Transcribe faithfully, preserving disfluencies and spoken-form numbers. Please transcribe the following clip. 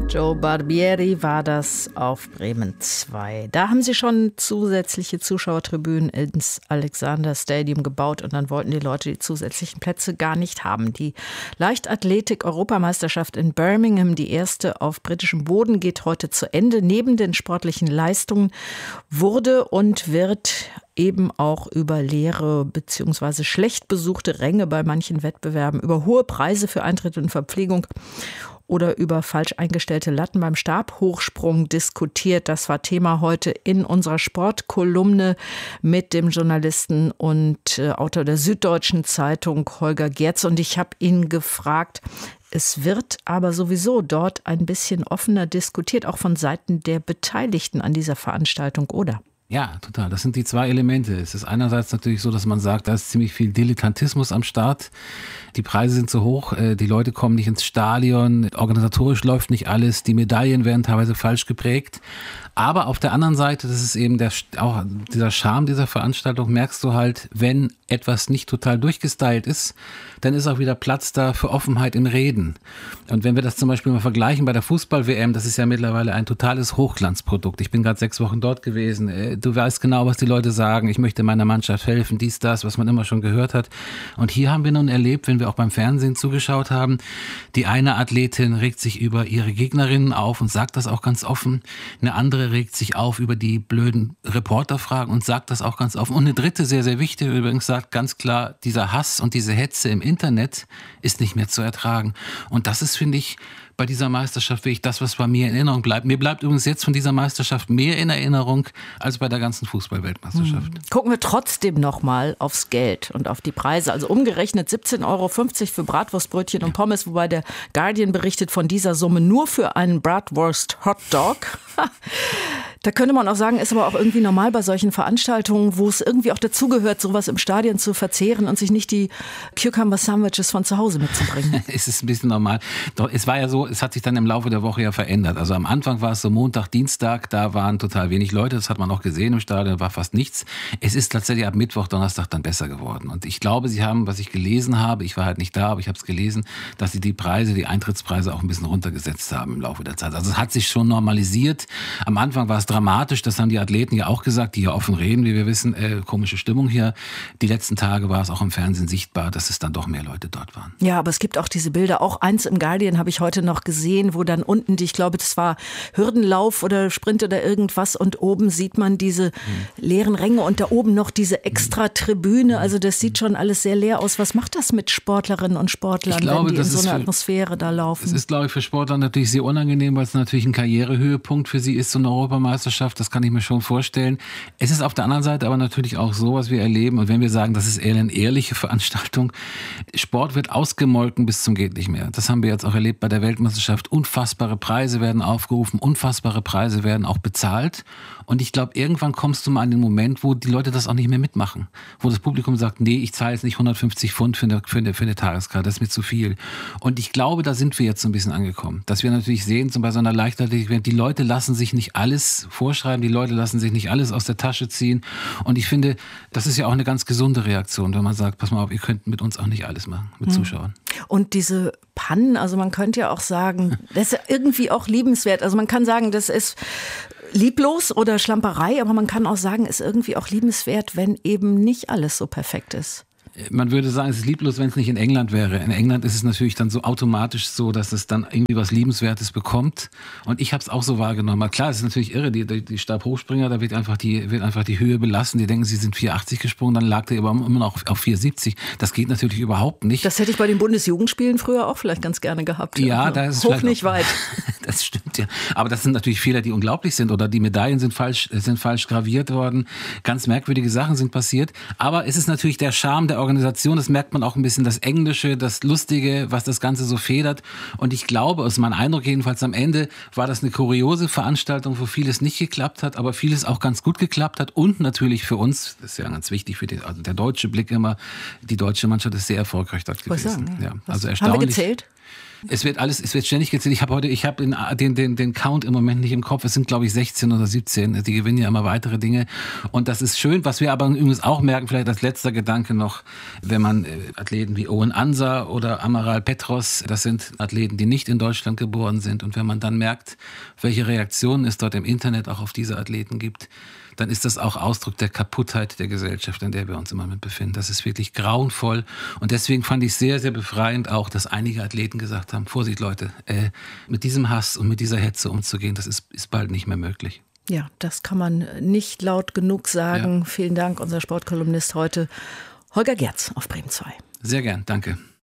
Joe Barbieri war das auf Bremen zwei. Da haben sie schon zusätzliche Zuschauertribünen ins Alexander Stadium gebaut und dann wollten die Leute die zusätzlichen Plätze gar nicht haben. Die Leichtathletik-Europameisterschaft in Birmingham, die erste auf britischem Boden, geht heute zu Ende. Neben den sportlichen Leistungen wurde und wird eben auch über leere bzw. schlecht besuchte Ränge bei manchen Wettbewerben, über hohe Preise für Eintritt und Verpflegung oder über falsch eingestellte Latten beim Stabhochsprung diskutiert. Das war Thema heute in unserer Sportkolumne mit dem Journalisten und Autor der Süddeutschen Zeitung Holger Gerz. Und ich habe ihn gefragt, es wird aber sowieso dort ein bisschen offener diskutiert, auch von Seiten der Beteiligten an dieser Veranstaltung, oder? Ja, total. Das sind die zwei Elemente. Es ist einerseits natürlich so, dass man sagt, da ist ziemlich viel Dilettantismus am Start. Die Preise sind zu hoch, die Leute kommen nicht ins Stadion, organisatorisch läuft nicht alles, die Medaillen werden teilweise falsch geprägt. Aber auf der anderen Seite, das ist eben der, auch dieser Charme dieser Veranstaltung, merkst du halt, wenn etwas nicht total durchgestylt ist, dann ist auch wieder Platz da für Offenheit im Reden. Und wenn wir das zum Beispiel mal vergleichen bei der Fußball-W M, das ist ja mittlerweile ein totales Hochglanzprodukt. Ich bin gerade sechs Wochen dort gewesen. Du weißt genau, was die Leute sagen. Ich möchte meiner Mannschaft helfen, dies, das, was man immer schon gehört hat. Und hier haben wir nun erlebt, wenn wir auch beim Fernsehen zugeschaut haben, die eine Athletin regt sich über ihre Gegnerinnen auf und sagt das auch ganz offen. Eine andere regt sich auf über die blöden Reporterfragen und sagt das auch ganz offen. Und eine dritte, sehr, sehr wichtige übrigens, sagt ganz klar, dieser Hass und diese Hetze im Internet ist nicht mehr zu ertragen. Und das ist, finde ich, bei dieser Meisterschaft wirklich das, was bei mir in Erinnerung bleibt. Mir bleibt übrigens jetzt von dieser Meisterschaft mehr in Erinnerung als bei der ganzen Fußball-Weltmeisterschaft. Hm. Gucken wir trotzdem noch mal aufs Geld und auf die Preise. Also umgerechnet siebzehn Euro fünfzig für Bratwurstbrötchen und Pommes, wobei der Guardian berichtet von dieser Summe nur für einen Bratwurst-Hotdog. Da könnte man auch sagen, ist aber auch irgendwie normal bei solchen Veranstaltungen, wo es irgendwie auch dazugehört, sowas im Stadion zu verzehren und sich nicht die Cucumber-Sandwiches von zu Hause mitzubringen. Es ist ein bisschen normal. Doch es war ja so, es hat sich dann im Laufe der Woche ja verändert. Also am Anfang war es so Montag, Dienstag, da waren total wenig Leute, das hat man auch gesehen im Stadion, war fast nichts. Es ist tatsächlich ab Mittwoch, Donnerstag dann besser geworden. Und ich glaube, sie haben, was ich gelesen habe, ich war halt nicht da, aber ich habe es gelesen, dass sie die Preise, die Eintrittspreise auch ein bisschen runtergesetzt haben im Laufe der Zeit. Also es hat sich schon normalisiert. Am Anfang war es dramatisch, das haben die Athleten ja auch gesagt, die hier offen reden, wie wir wissen, äh, komische Stimmung hier. Die letzten Tage war es auch im Fernsehen sichtbar, dass es dann doch mehr Leute dort waren. Ja, aber es gibt auch diese Bilder, auch eins im Guardian habe ich heute noch gesehen, wo dann unten, ich glaube, das war Hürdenlauf oder Sprint oder irgendwas und oben sieht man diese mhm. leeren Ränge und da oben noch diese extra Tribüne, also das sieht schon alles sehr leer aus. Was macht das mit Sportlerinnen und Sportlern, glaube, wenn die in so einer für, Atmosphäre da laufen? Es ist, glaube ich, für Sportler natürlich sehr unangenehm, weil es natürlich ein Karrierehöhepunkt für sie ist, so eine Europameisterschaft, das kann ich mir schon vorstellen. Es ist auf der anderen Seite aber natürlich auch so, was wir erleben, und wenn wir sagen, das ist eher eine ehrliche Veranstaltung, Sport wird ausgemolken bis zum geht nicht mehr. Das haben wir jetzt auch erlebt bei der Weltmeisterschaft. Unfassbare Preise werden aufgerufen, unfassbare Preise werden auch bezahlt. Und ich glaube, irgendwann kommst du mal an den Moment, wo die Leute das auch nicht mehr mitmachen. Wo das Publikum sagt, nee, ich zahle jetzt nicht hundertfünfzig Pfund für eine, für eine, für eine Tageskarte, das ist mir zu viel. Und ich glaube, da sind wir jetzt so ein bisschen angekommen. Dass wir natürlich sehen, zum Beispiel so einer Leichtathletik, die Leute lassen sich nicht alles vorschreiben, die Leute lassen sich nicht alles aus der Tasche ziehen. Und ich finde, das ist ja auch eine ganz gesunde Reaktion, wenn man sagt, pass mal auf, ihr könnt mit uns auch nicht alles machen, mit Zuschauern. Und diese Pannen, also man könnte ja auch sagen, das ist ja irgendwie auch liebenswert. Also man kann sagen, das ist lieblos oder Schlamperei, aber man kann auch sagen, ist irgendwie auch liebenswert, wenn eben nicht alles so perfekt ist. Man würde sagen, es ist lieblos, wenn es nicht in England wäre. In England ist es natürlich dann so automatisch so, dass es dann irgendwie was Liebenswertes bekommt. Und ich habe es auch so wahrgenommen. Aber klar, es ist natürlich irre. Die, die, die Stabhochspringer, da wird einfach die, wird einfach die Höhe belassen. Die denken, sie sind vier achtzig gesprungen, dann lag der aber immer noch auf, auf vier siebzig. Das geht natürlich überhaupt nicht. Das hätte ich bei den Bundesjugendspielen früher auch vielleicht ganz gerne gehabt. Ja, also, da ist es hoch nicht weit. Das stimmt ja. Aber das sind natürlich Fehler, die unglaublich sind. Oder die Medaillen sind falsch, sind falsch graviert worden. Ganz merkwürdige Sachen sind passiert. Aber es ist natürlich der Charme der Organisation, das merkt man auch ein bisschen, das Englische, das Lustige, was das Ganze so federt. Und ich glaube, aus meinem Eindruck jedenfalls am Ende, war das eine kuriose Veranstaltung, wo vieles nicht geklappt hat, aber vieles auch ganz gut geklappt hat. Und natürlich für uns, das ist ja ganz wichtig, für die, also der deutsche Blick immer, die deutsche Mannschaft ist sehr erfolgreich dort gewesen. Sagen, ja. Ja, also erstaunlich. Haben wir gezählt? Es wird alles, es wird ständig gezählt. Ich habe heute, ich habe den, den, den Count im Moment nicht im Kopf. Es sind, glaube ich, sechzehn oder siebzehn. Die gewinnen ja immer weitere Dinge. Und das ist schön. Was wir aber übrigens auch merken, vielleicht als letzter Gedanke noch, wenn man Athleten wie Owen Ansa oder Amaral Petros, das sind Athleten, die nicht in Deutschland geboren sind. Und wenn man dann merkt, welche Reaktionen es dort im Internet auch auf diese Athleten gibt, dann ist das auch Ausdruck der Kaputtheit der Gesellschaft, in der wir uns im Moment befinden. Das ist wirklich grauenvoll. Und deswegen fand ich sehr, sehr befreiend auch, dass einige Athleten gesagt haben, Vorsicht Leute, äh, mit diesem Hass und mit dieser Hetze umzugehen, das ist, ist bald nicht mehr möglich. Ja, das kann man nicht laut genug sagen. Ja. Vielen Dank, unser Sportkolumnist heute, Holger Gerz auf Bremen zwei. Sehr gern, danke.